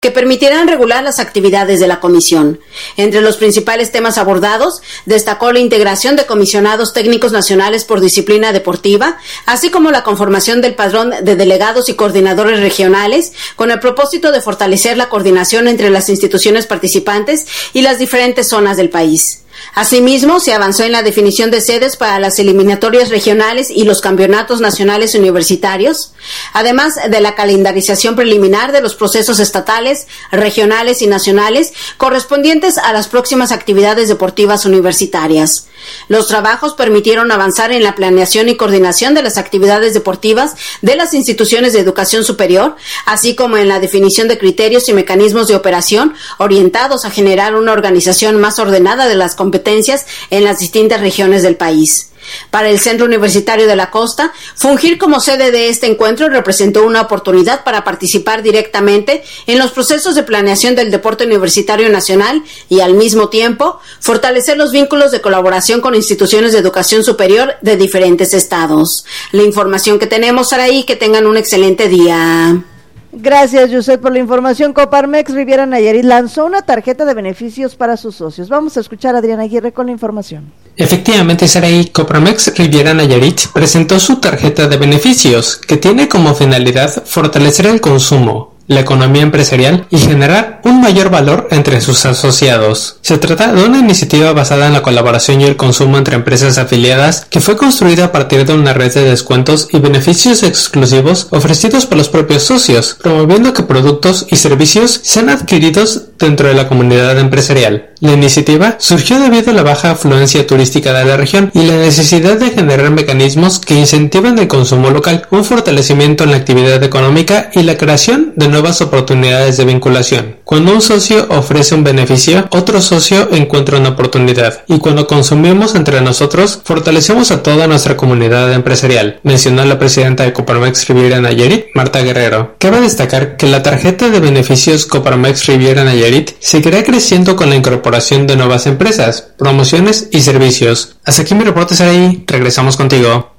que permitirán regular las actividades de la comisión. Entre los principales temas abordados, destacó la integración de comisionados técnicos nacionales por disciplina deportiva, así como la conformación del padrón de delegados y coordinadores regionales, con el propósito de fortalecer la coordinación entre las instituciones participantes y las diferentes zonas del país. Asimismo, se avanzó en la definición de sedes para las eliminatorias regionales y los campeonatos nacionales universitarios, además de la calendarización preliminar de los procesos estatales, regionales y nacionales correspondientes a las próximas actividades deportivas universitarias. Los trabajos permitieron avanzar en la planeación y coordinación de las actividades deportivas de las instituciones de educación superior, así como en la definición de criterios y mecanismos de operación orientados a generar una organización más ordenada de las competencias en las distintas regiones del país. Para el Centro Universitario de la Costa, fungir como sede de este encuentro representó una oportunidad para participar directamente en los procesos de planeación del deporte universitario nacional y, al mismo tiempo, fortalecer los vínculos de colaboración con instituciones de educación superior de diferentes estados. La información que tenemos, Saraí, que tengan un excelente día. Gracias, Yusef, por la información. Coparmex Riviera Nayarit lanzó una tarjeta de beneficios para sus socios. Vamos a escuchar a Adriana Aguirre con la información. Efectivamente, Saraí, Coparmex Riviera Nayarit presentó su tarjeta de beneficios, que tiene como finalidad fortalecer el consumo, la economía empresarial y generar un mayor valor entre sus asociados. Se trata de una iniciativa basada en la colaboración y el consumo entre empresas afiliadas que fue construida a partir de una red de descuentos y beneficios exclusivos ofrecidos por los propios socios, promoviendo que productos y servicios sean adquiridos dentro de la comunidad empresarial. La iniciativa surgió debido a la baja afluencia turística de la región y la necesidad de generar mecanismos que incentiven el consumo local, un fortalecimiento en la actividad económica y la creación de nuevas oportunidades de vinculación. Cuando un socio ofrece un beneficio, otro socio encuentra una oportunidad, y cuando consumimos entre nosotros, fortalecemos a toda nuestra comunidad empresarial, mencionó la presidenta de Coparmex Riviera Nayarit, Marta Guerrero. Cabe destacar que la tarjeta de beneficios Coparmex Riviera Nayarit seguirá creciendo con la incorporación de nuevas empresas, promociones y servicios. Hasta aquí mi reporte, Saraí. Regresamos contigo.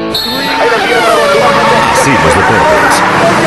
Sí, los deportes.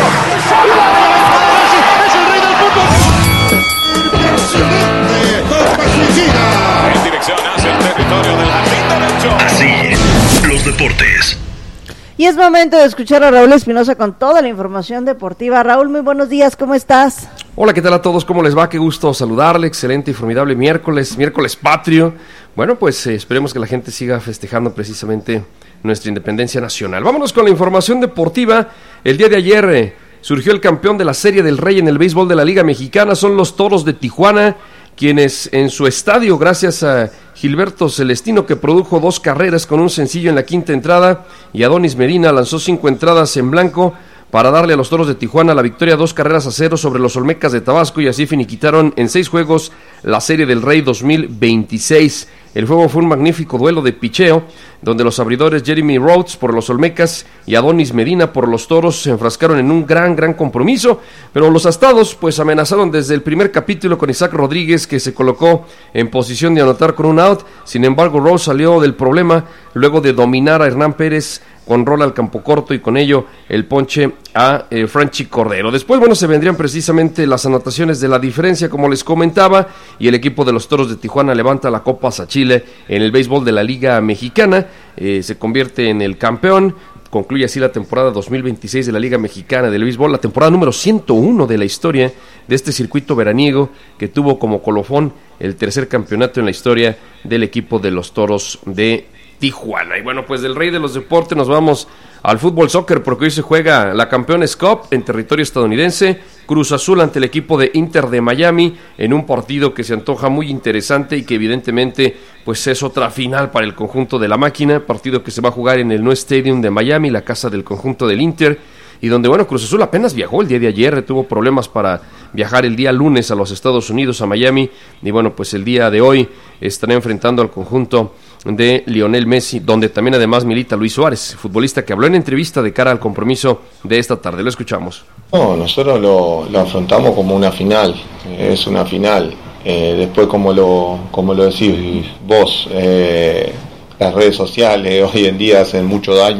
Así, los deportes. Y es momento de escuchar a Raúl Espinosa con toda la información deportiva. Raúl, muy buenos días, ¿cómo estás? Hola, ¿qué tal a todos? ¿Cómo les va? Qué gusto saludarle, excelente y formidable miércoles patrio. Bueno, pues esperemos que la gente siga festejando precisamente nuestra independencia nacional. Vámonos con la información deportiva. El día de ayer surgió el campeón de la Serie del Rey en el béisbol de la Liga Mexicana, son los Toros de Tijuana, quienes en su estadio, gracias a Gilberto Celestino, que produjo 2 carreras con un sencillo en la quinta entrada, y Adonis Medina lanzó 5 entradas en blanco para darle a los Toros de Tijuana la victoria 2-0 sobre los Olmecas de Tabasco, y así finiquitaron en 6 juegos la Serie del Rey 2026. El juego fue un magnífico duelo de picheo, donde los abridores Jeremy Rhodes por los Olmecas y Adonis Medina por los Toros se enfrascaron en un gran compromiso, pero los Astados pues amenazaron desde el primer capítulo con Isaac Rodríguez, que se colocó en posición de anotar con un out. Sin embargo, Rhodes salió del problema luego de dominar a Hernán Pérez con rola al campo corto y con ello el ponche a Franchi Cordero. Después, se vendrían precisamente las anotaciones de la diferencia, como les comentaba, y el equipo de los Toros de Tijuana levanta la Copa Sachile en el béisbol de la Liga Mexicana, se convierte en el campeón. Concluye así la temporada 2026 de la Liga Mexicana del Béisbol, la temporada número 101 de la historia de este circuito veraniego, que tuvo como colofón el tercer campeonato en la historia del equipo de los Toros de Tijuana. Y pues del rey de los deportes nos vamos al fútbol soccer, porque hoy se juega la Campeones Cup en territorio estadounidense. Cruz Azul ante el equipo de Inter de Miami, en un partido que se antoja muy interesante y que evidentemente pues es otra final para el conjunto de la máquina, partido que se va a jugar en el No Stadium de Miami, la casa del conjunto del Inter, y donde Cruz Azul apenas viajó el día de ayer, tuvo problemas para viajar el día lunes a los Estados Unidos, a Miami, y pues el día de hoy estará enfrentando al conjunto de Lionel Messi, donde también además milita Luis Suárez, futbolista que habló en entrevista de cara al compromiso de esta tarde. Lo escuchamos. No, nosotros lo afrontamos como una final, es una final. Después, como lo decís vos, las redes sociales hoy en día hacen mucho daño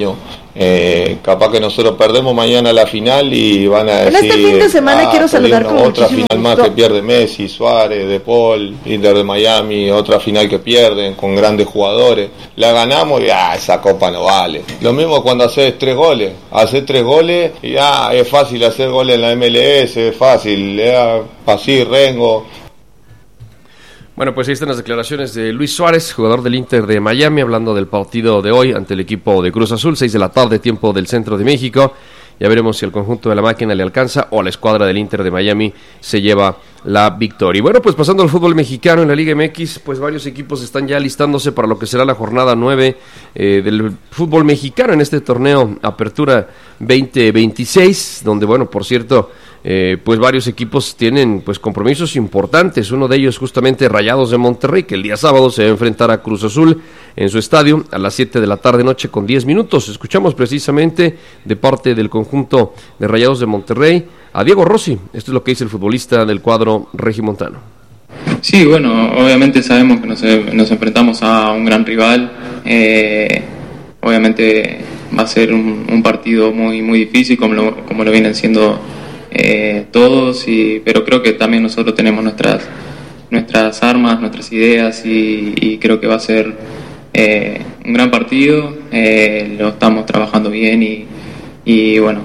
Capaz que nosotros perdemos mañana la final y van a decir... En este fin de semana quiero saludar con otra muchísimo final más gusto. que pierde Messi, Suárez, De Paul, Inter de Miami, otra final que pierden con grandes jugadores. La ganamos y esa copa no vale. Lo mismo cuando haces 3 goles. Haces 3 goles y es fácil hacer goles en la MLS, es fácil. Así, Rengo... Bueno, pues ahí están las declaraciones de Luis Suárez, jugador del Inter de Miami, hablando del partido de hoy ante el equipo de Cruz Azul, 6 de la tarde, tiempo del centro de México. Ya veremos si al conjunto de la máquina le alcanza o a la escuadra del Inter de Miami se lleva la victoria. Y bueno, pues pasando al fútbol mexicano en la Liga MX, pues varios equipos están ya listándose para lo que será la jornada 9 del fútbol mexicano en este torneo Apertura 2026, donde, bueno, por cierto... pues varios equipos tienen pues compromisos importantes, uno de ellos justamente Rayados de Monterrey, que el día sábado se va a enfrentar a Cruz Azul en su estadio a las 7 de la tarde noche con 10 minutos. Escuchamos precisamente de parte del conjunto de Rayados de Monterrey a Diego Rossi. Esto es lo que dice el futbolista del cuadro regimontano. Sí, bueno, obviamente sabemos que nos enfrentamos a un gran rival, obviamente va a ser un partido muy, muy difícil como lo vienen siendo todos, pero creo que también nosotros tenemos nuestras armas, nuestras ideas y creo que va a ser un gran partido. Lo estamos trabajando bien y bueno,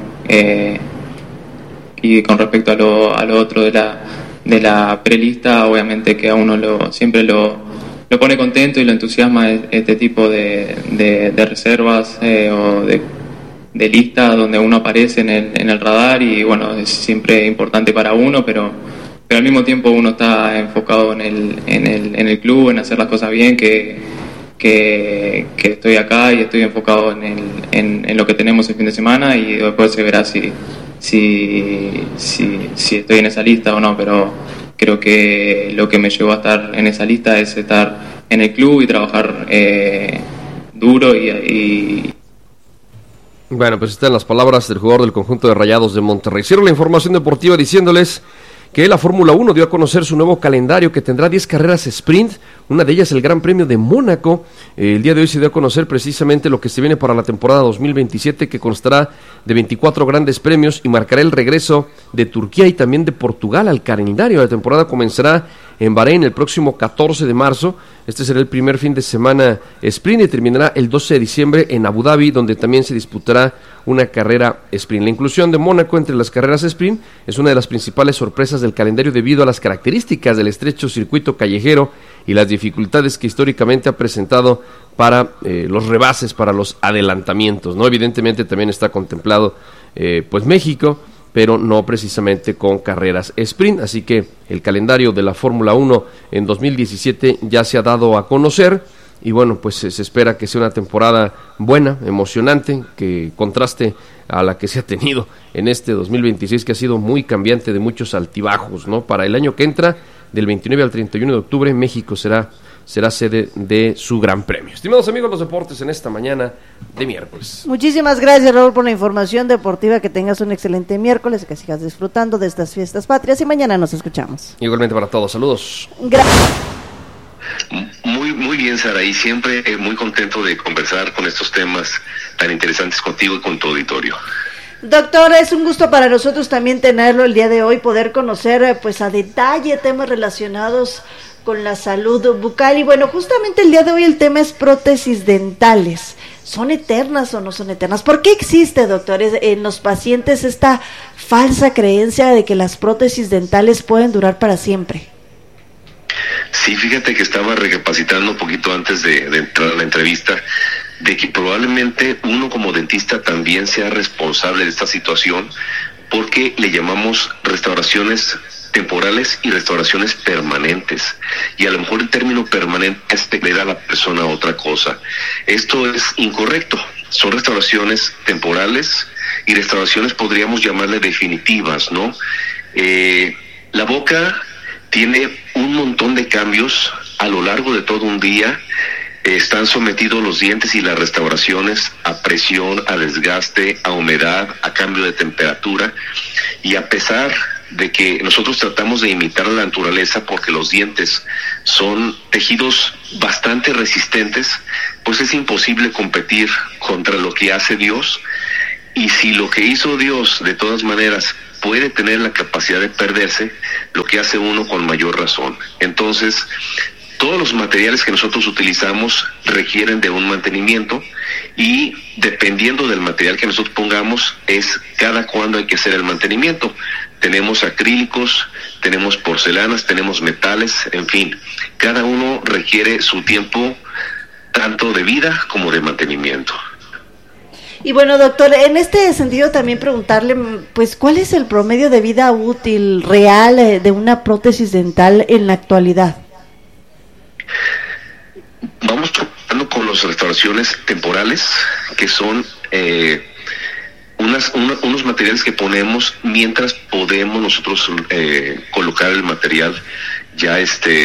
y con respecto a lo otro de la prelista, obviamente que a uno siempre lo pone contento y lo entusiasma este tipo de reservas o de lista donde uno aparece en el radar y bueno, es siempre importante para uno, pero al mismo tiempo uno está enfocado en el club, en hacer las cosas bien, que estoy acá y estoy enfocado en lo que tenemos el fin de semana y después se verá si estoy en esa lista o no, pero creo que lo que me llevó a estar en esa lista es estar en el club y trabajar duro y Bueno, pues están las palabras del jugador del conjunto de Rayados de Monterrey. Cierro la información deportiva diciéndoles que la Fórmula 1 dio a conocer su nuevo calendario que tendrá 10 carreras sprint, una de ellas el Gran Premio de Mónaco. El día de hoy se dio a conocer precisamente lo que se viene para la temporada 2027, que constará de 24 grandes premios y marcará el regreso de Turquía y también de Portugal al calendario. La temporada comenzará en Bahrein el próximo 14 de marzo. Este será el primer fin de semana sprint y terminará el 12 de diciembre en Abu Dhabi, donde también se disputará una carrera sprint. La inclusión de Mónaco entre las carreras sprint es una de las principales sorpresas del calendario debido a las características del estrecho circuito callejero y las dificultades que históricamente ha presentado para los rebases, para los adelantamientos, ¿no? Evidentemente también está contemplado pues México, pero no precisamente con carreras sprint, así que el calendario de la Fórmula 1 en 2017 ya se ha dado a conocer y bueno, pues se espera que sea una temporada buena, emocionante, que contraste a la que se ha tenido en este 2026, que ha sido muy cambiante, de muchos altibajos, ¿no? Para el año que entra, del 29 al 31 de octubre, México será sede de su Gran Premio. Estimados amigos, los deportes en esta mañana de miércoles. Muchísimas gracias, Raúl, por la información deportiva. Que tengas un excelente miércoles, que sigas disfrutando de estas fiestas patrias y mañana nos escuchamos. Igualmente para todos, saludos. Gracias. Muy bien, Sara, y siempre muy contento de conversar con estos temas tan interesantes contigo y con tu auditorio. Doctor, es un gusto para nosotros también tenerlo el día de hoy, poder conocer pues a detalle temas relacionados con la salud bucal. Y bueno, justamente el día de hoy el tema es prótesis dentales. ¿Son eternas o no son eternas? ¿Por qué existe, doctores, en los pacientes esta falsa creencia de que las prótesis dentales pueden durar para siempre? Sí, fíjate que estaba recapacitando un poquito antes de entrar a la entrevista, de que probablemente uno como dentista también sea responsable de esta situación, porque le llamamos restauraciones temporales y restauraciones permanentes, y a lo mejor el término permanente le da a la persona otra cosa. Esto es incorrecto. Son restauraciones temporales y restauraciones podríamos llamarle definitivas, ¿no? La boca tiene un montón de cambios a lo largo de todo un día. Están sometidos los dientes y las restauraciones a presión, a desgaste, a humedad, a cambio de temperatura, y a pesar de que nosotros tratamos de imitar la naturaleza porque los dientes son tejidos bastante resistentes, pues es imposible competir contra lo que hace Dios. Y si lo que hizo Dios de todas maneras puede tener la capacidad de perderse, lo que hace uno con mayor razón. Entonces, todos los materiales que nosotros utilizamos requieren de un mantenimiento y dependiendo del material que nosotros pongamos es cada cuándo hay que hacer el mantenimiento. Tenemos acrílicos, tenemos porcelanas, tenemos metales, en fin, cada uno requiere su tiempo tanto de vida como de mantenimiento. Y bueno, doctor, en este sentido también preguntarle, pues, ¿cuál es el promedio de vida útil real de una prótesis dental en la actualidad? Vamos trabajando con las restauraciones temporales, que son unos materiales que ponemos mientras podemos nosotros colocar el material ya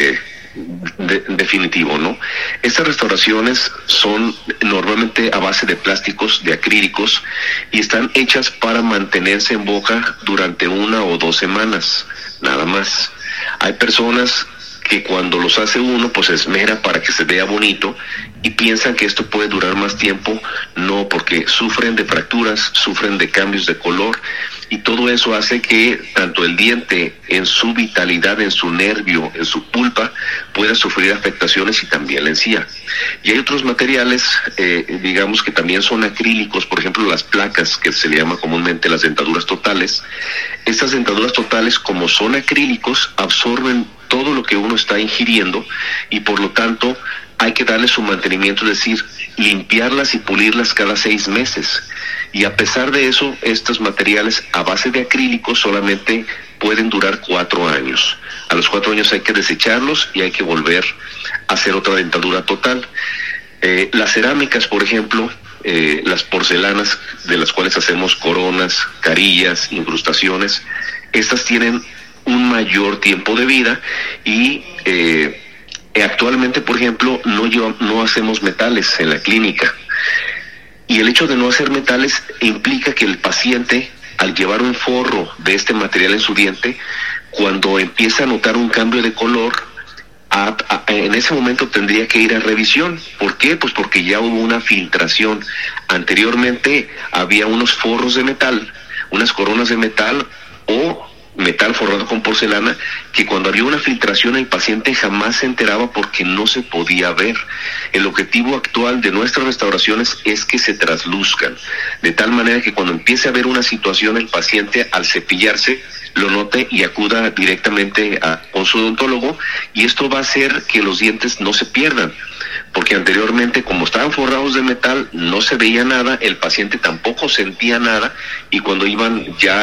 definitivo, ¿no? Estas restauraciones son normalmente a base de plásticos, de acrílicos, y están hechas para mantenerse en boca durante 1 o 2 semanas, nada más. Hay personas que cuando los hace uno, pues se esmera para que se vea bonito y piensan que esto puede durar más tiempo. No, porque sufren de fracturas, sufren de cambios de color y todo eso hace que tanto el diente en su vitalidad, en su nervio, en su pulpa, pueda sufrir afectaciones y también la encía. Y hay otros materiales, digamos que también son acrílicos, por ejemplo las placas, que se le llama comúnmente las dentaduras totales. Estas dentaduras totales, como son acrílicos, absorben todo lo que uno está ingiriendo y por lo tanto hay que darle su mantenimiento, es decir, limpiarlas y pulirlas cada 6 meses. Y a pesar de eso, estos materiales a base de acrílicos solamente pueden durar 4 años. A los 4 años hay que desecharlos y hay que volver a hacer otra dentadura total. Las cerámicas, por ejemplo, las porcelanas de las cuales hacemos coronas, carillas, incrustaciones, estas tienen un mayor tiempo de vida y actualmente, por ejemplo, no hacemos metales en la clínica. Y el hecho de no hacer metales implica que el paciente, al llevar un forro de este material en su diente, cuando empieza a notar un cambio de color, en ese momento tendría que ir a revisión. ¿Por qué? Pues porque ya hubo una filtración. Anteriormente había unos forros de metal, unas coronas de metal o metal forrado con porcelana, que cuando había una filtración el paciente jamás se enteraba porque no se podía ver. El objetivo actual de nuestras restauraciones es que se trasluzcan, de tal manera que cuando empiece a haber una situación el paciente al cepillarse lo note y acuda directamente con su odontólogo, y esto va a hacer que los dientes no se pierdan, porque anteriormente, como estaban forrados de metal, no se veía nada, el paciente tampoco sentía nada, y cuando iban ya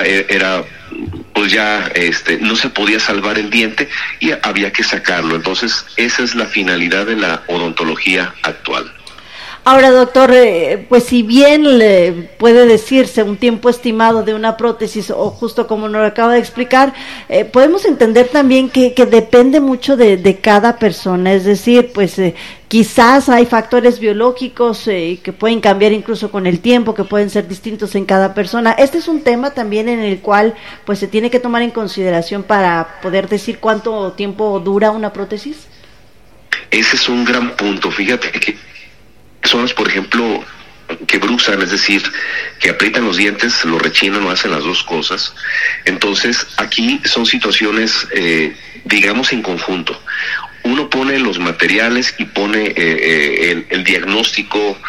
no se podía salvar el diente y había que sacarlo. Entonces esa es la finalidad de la odontología actual. Ahora, doctor, pues si bien puede decirse un tiempo estimado de una prótesis, o justo como nos lo acaba de explicar, podemos entender también que depende mucho de cada persona, es decir, pues quizás hay factores biológicos que pueden cambiar incluso con el tiempo, que pueden ser distintos en cada persona. Este es un tema también en el cual pues se tiene que tomar en consideración para poder decir cuánto tiempo dura una prótesis. Ese es un gran punto. Fíjate que personas, por ejemplo, que bruxan, es decir, que aprietan los dientes, lo rechinan o hacen las dos cosas. Entonces, aquí son situaciones, digamos, en conjunto. Uno pone los materiales y pone el diagnóstico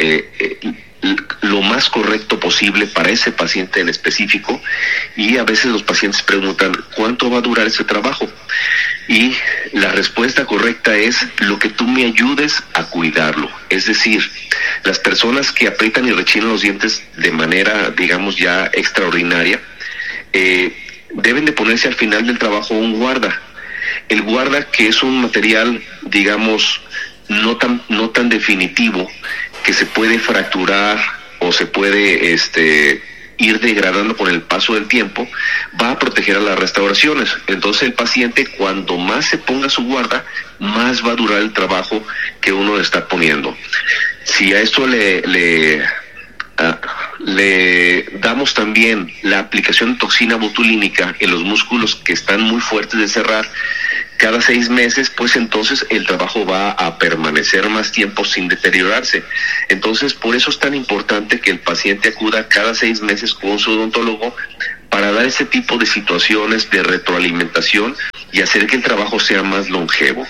lo más correcto posible para ese paciente en específico, y a veces los pacientes preguntan ¿cuánto va a durar ese trabajo? Y la respuesta correcta es lo que tú me ayudes a cuidarlo. Es decir, las personas que aprietan y rechinan los dientes de manera, digamos, ya extraordinaria, deben de ponerse al final del trabajo un guarda. El guarda, que es un material, digamos, no tan definitivo, que se puede fracturar o se puede ir degradando con el paso del tiempo, va a proteger a las restauraciones. Entonces el paciente, cuando más se ponga su guarda, más va a durar el trabajo que uno le está poniendo. Si a esto le le damos también la aplicación de toxina botulínica en los músculos que están muy fuertes de cerrar cada 6 meses, pues entonces el trabajo va a permanecer más tiempo sin deteriorarse. Entonces, por eso es tan importante que el paciente acuda cada 6 meses con su odontólogo para dar ese tipo de situaciones de retroalimentación y hacer que el trabajo sea más longevo.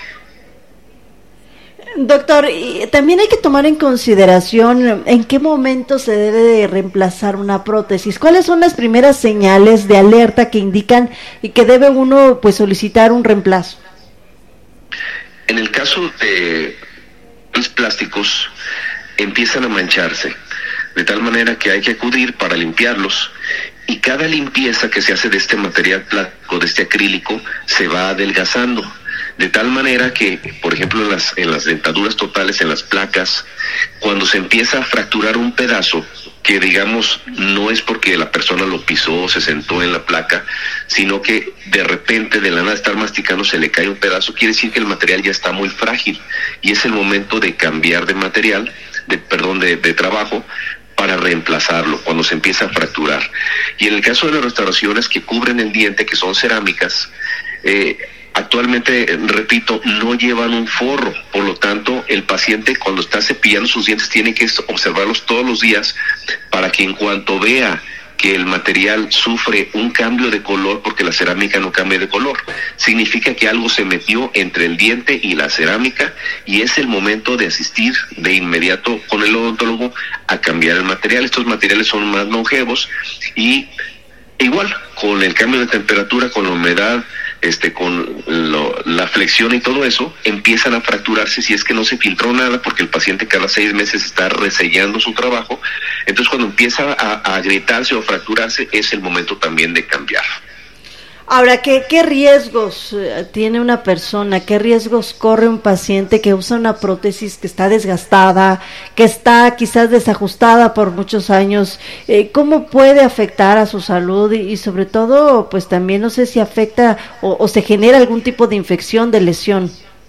Doctor, y también hay que tomar en consideración en qué momento se debe de reemplazar una prótesis. ¿Cuáles son las primeras señales de alerta que indican y que debe uno pues solicitar un reemplazo? En el caso de los plásticos, empiezan a mancharse, de tal manera que hay que acudir para limpiarlos, y cada limpieza que se hace de este material plástico, de este acrílico, se va adelgazando. De tal manera que, por ejemplo, en las dentaduras totales, en las placas, cuando se empieza a fracturar un pedazo, que digamos no es porque la persona lo pisó o se sentó en la placa, sino que de repente de la nada de estar masticando se le cae un pedazo, quiere decir que el material ya está muy frágil y es el momento de cambiar de material, de trabajo, para reemplazarlo cuando se empieza a fracturar. Y en el caso de las restauraciones que cubren el diente, que son cerámicas, actualmente, repito, no llevan un forro, por lo tanto, el paciente cuando está cepillando sus dientes tiene que observarlos todos los días para que en cuanto vea que el material sufre un cambio de color, porque la cerámica no cambia de color, significa que algo se metió entre el diente y la cerámica y es el momento de asistir de inmediato con el odontólogo a cambiar el material. Estos materiales son más longevos y igual, con el cambio de temperatura, con la humedad, con la flexión y todo eso, empiezan a fracturarse si es que no se filtró nada, porque el paciente cada 6 meses está resellando su trabajo. Entonces, cuando empieza a agrietarse o a fracturarse, es el momento también de cambiar. Ahora, ¿qué riesgos tiene una persona? ¿Qué riesgos corre un paciente que usa una prótesis que está desgastada, que está quizás desajustada por muchos años? ¿Cómo puede afectar a su salud? Y sobre todo, pues también no sé si afecta o se genera algún tipo de infección, de lesión.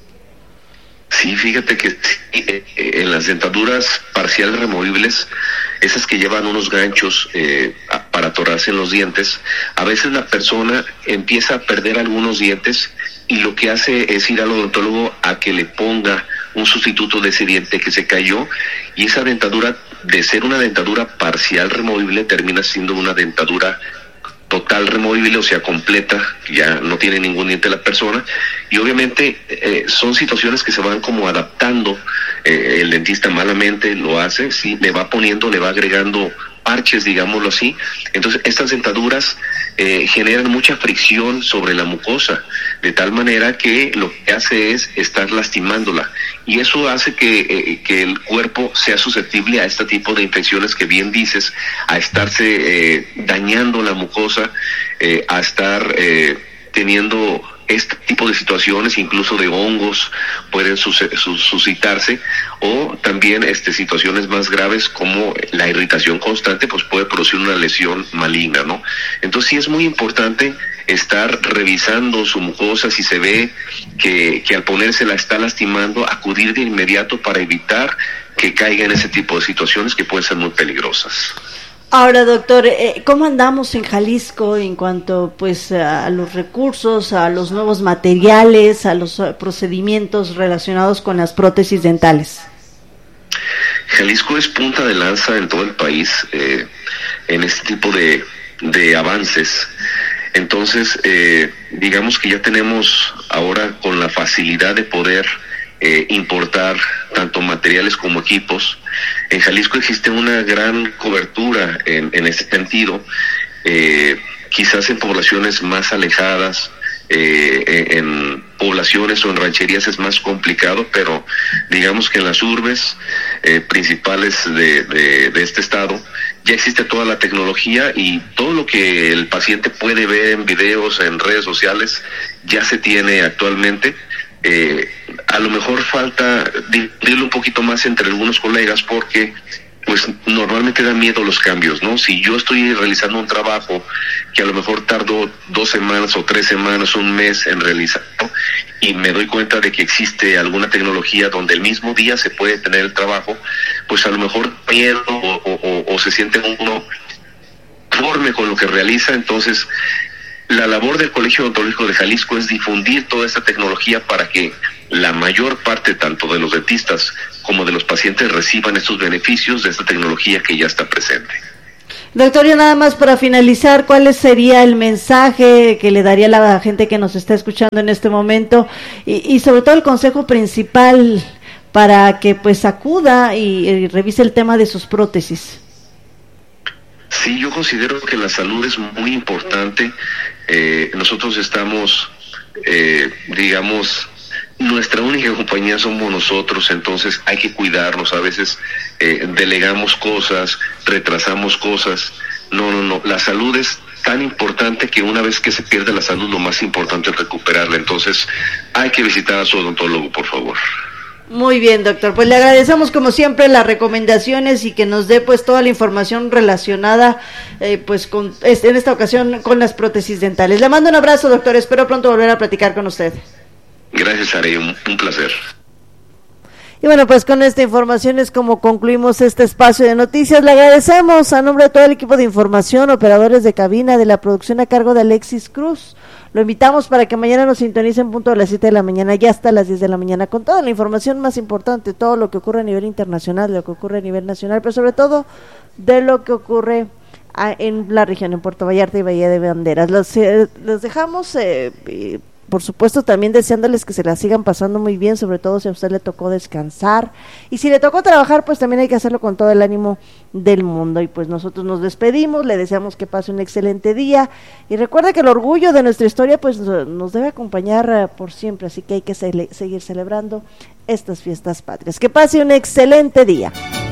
Sí, fíjate que en las dentaduras parciales removibles, esas que llevan unos ganchos para atorarse en los dientes, a veces la persona empieza a perder algunos dientes y lo que hace es ir al odontólogo a que le ponga un sustituto de ese diente que se cayó, y esa dentadura, de ser una dentadura parcial removible, termina siendo una dentadura total removible, o sea, completa, ya no tiene ningún diente la persona, y obviamente son situaciones que se van como adaptando. El dentista malamente lo hace, sí, le va agregando parches, digámoslo así. Entonces estas dentaduras generan mucha fricción sobre la mucosa, de tal manera que lo que hace es estar lastimándola, y eso hace que el cuerpo sea susceptible a este tipo de infecciones que bien dices, a estarse dañando la mucosa, a estar teniendo este tipo de situaciones, incluso de hongos pueden suscitarse, o también situaciones más graves como la irritación constante, pues puede producir una lesión maligna, ¿no? Entonces sí es muy importante estar revisando su mucosa. Si se ve que al ponérsela está lastimando, acudir de inmediato para evitar que caiga en ese tipo de situaciones que pueden ser muy peligrosas. Ahora, doctor, ¿cómo andamos en Jalisco en cuanto pues a los recursos, a los nuevos materiales, a los procedimientos relacionados con las prótesis dentales? Jalisco es punta de lanza en todo el país en este tipo de avances. Entonces, digamos que ya tenemos ahora con la facilidad de poder importar tanto materiales como equipos. En Jalisco existe una gran cobertura en este sentido, quizás en poblaciones más alejadas, en poblaciones o en rancherías es más complicado, pero digamos que en las urbes principales de este estado ya existe toda la tecnología, y todo lo que el paciente puede ver en videos, en redes sociales, ya se tiene actualmente. A lo mejor falta dividirlo un poquito más entre algunos colegas, porque pues normalmente dan miedo los cambios, ¿no? Si yo estoy realizando un trabajo que a lo mejor tardo 2 semanas o 3 semanas, un mes en realizarlo, y me doy cuenta de que existe alguna tecnología donde el mismo día se puede tener el trabajo, pues a lo mejor miedo o se siente uno conforme con lo que realiza. Entonces, la labor del Colegio Odontológico de Jalisco es difundir toda esta tecnología para que la mayor parte, tanto de los dentistas como de los pacientes, reciban estos beneficios de esta tecnología que ya está presente. Doctor, y nada más para finalizar, ¿cuál sería el mensaje que le daría a la gente que nos está escuchando en este momento y sobre todo el consejo principal para que pues acuda y revise el tema de sus prótesis? Sí, yo considero que la salud es muy importante. Nosotros estamos, digamos, nuestra única compañía somos nosotros, entonces hay que cuidarnos. A veces delegamos cosas, retrasamos cosas. No, la salud es tan importante que una vez que se pierde la salud, lo más importante es recuperarla. Entonces hay que visitar a su odontólogo, por favor. Muy bien, doctor, pues le agradecemos como siempre las recomendaciones y que nos dé pues toda la información relacionada pues con en esta ocasión con las prótesis dentales. Le mando un abrazo, doctor, espero pronto volver a platicar con usted. Gracias, Arey, un placer. Y bueno, pues con esta información es como concluimos este espacio de noticias. Le agradecemos a nombre de todo el equipo de información, operadores de cabina, de la producción a cargo de Alexis Cruz. Lo invitamos para que mañana nos sintonicen punto a las 7 de la mañana, ya hasta las 10 de la mañana, con toda la información más importante, todo lo que ocurre a nivel internacional, lo que ocurre a nivel nacional, pero sobre todo de lo que ocurre en la región, en Puerto Vallarta y Bahía de Banderas. Los dejamos, por supuesto, también deseándoles que se la sigan pasando muy bien, sobre todo si a usted le tocó descansar, y si le tocó trabajar, pues también hay que hacerlo con todo el ánimo del mundo. Y pues nosotros nos despedimos, le deseamos que pase un excelente día, y recuerde que el orgullo de nuestra historia pues nos debe acompañar por siempre, así que hay que seguir celebrando estas fiestas patrias. Que pase un excelente día.